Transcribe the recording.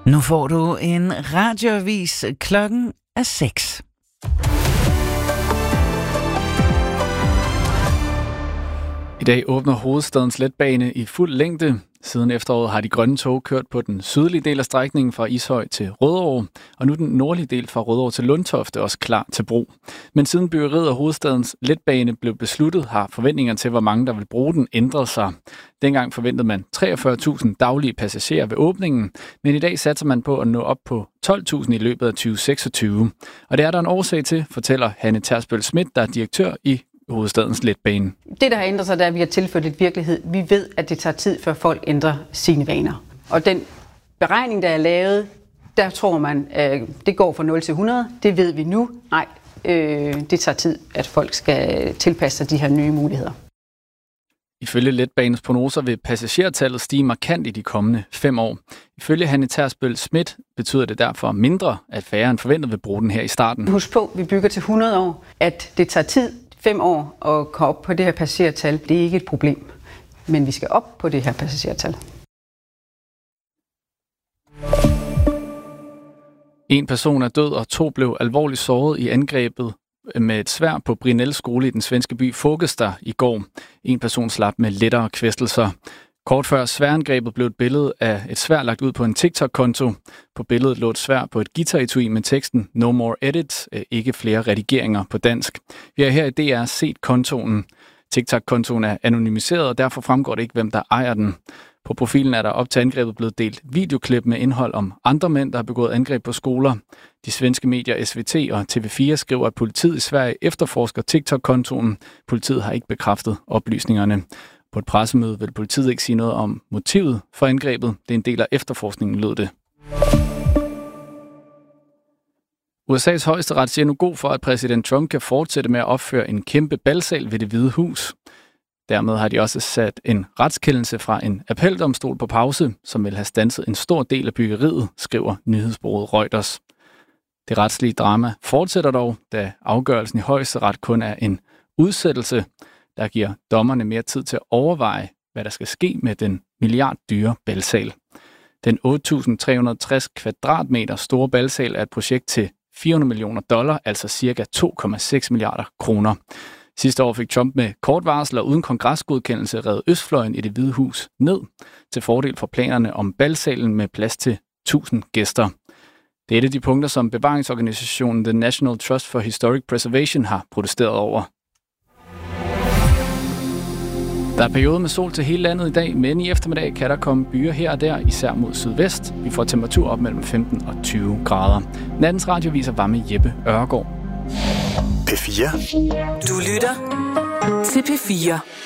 Nu får du en radioavis. Klokken er 6. I dag åbner hovedstadens letbane i fuld længde. Siden efteråret har de grønne tog kørt på den sydlige del af strækningen fra Ishøj til Rødovre, og nu den nordlige del fra Rødovre til Lundtofte også klar til brug. Men siden byggeriet af hovedstadens letbane blev besluttet, har forventningerne til, hvor mange der vil bruge den, ændret sig. Dengang forventede man 43.000 daglige passagerer ved åbningen, men i dag satser man på at nå op på 12.000 i løbet af 2026. Og det er der en årsag til, fortæller Hanne Tersbøl Schmidt, der er direktør i hovedstadens letbane. Det, der har ændret sig, det er, at vi har tilført lidt virkelighed. Vi ved, at det tager tid, før folk ændrer sine vaner. Og den beregning, der er lavet, der tror man, det går fra 0 til 100. Det ved vi nu. Nej, det tager tid, at folk skal tilpasse sig de her nye muligheder. Ifølge letbanens prognoser vil passagertallet stige markant i de kommende 5 år. Ifølge Hanne Tersbøl Schmidt betyder det derfor mindre, at færre end forventet vil bruge den her i starten. Husk på, vi bygger til 100 år, at det tager tid, 5 år, at komme op på det her passagertal. Det er ikke et problem, men vi skal op på det her passagertal. En person er død, og 2 blev alvorligt såret i angrebet med et sværd på Brinell skole i den svenske by Fågelsta i går. En person slap med lettere kvæstelser. Kort før sværangrebet blev et billede af et sværd lagt ud på en TikTok-konto. På billedet lå et sværd på et guitaretui med teksten "No more edits", ikke flere redigeringer på dansk. Vi har her i DR set kontoen. TikTok-kontoen er anonymiseret, og derfor fremgår det ikke, hvem der ejer den. På profilen er der op til angrebet blevet delt videoklip med indhold om andre mænd, der har begået angreb på skoler. De svenske medier SVT og TV4 skriver, at politiet i Sverige efterforsker TikTok-kontoen. Politiet har ikke bekræftet oplysningerne. På et pressemøde vil politiet ikke sige noget om motivet for angrebet. Det er en del af efterforskningen, lød det. USA's højesteret siger nu god for, at præsident Trump kan fortsætte med at opføre en kæmpe balsal ved Det Hvide Hus. Dermed har de også sat en retskendelse fra en appeldomstol på pause, som vil have standset en stor del af byggeriet, skriver nyhedsbureauet Reuters. Det retslige drama fortsætter dog, da afgørelsen i højesteret kun er en udsættelse, der giver dommerne mere tid til at overveje, hvad der skal ske med den milliarddyre balsal. Den 8.360 kvadratmeter store balsal er et projekt til $400 millioner, altså ca. 2,6 milliarder kroner. Sidste år fik Trump med kort varsel og uden kongresgodkendelse revet Østfløjen i Det Hvide Hus ned til fordel for planerne om balsalen med plads til 1.000 gæster. Det er et af de punkter, som bevaringsorganisationen The National Trust for Historic Preservation har protesteret over. Der er periode med sol til hele landet i dag, men i eftermiddag kan der komme byer her og der, især mod sydvest. Vi får temperatur op mellem 15 og 20 grader. Nattens radioviser var med Jeppe Ørgaard. P4. Du lytter til P4.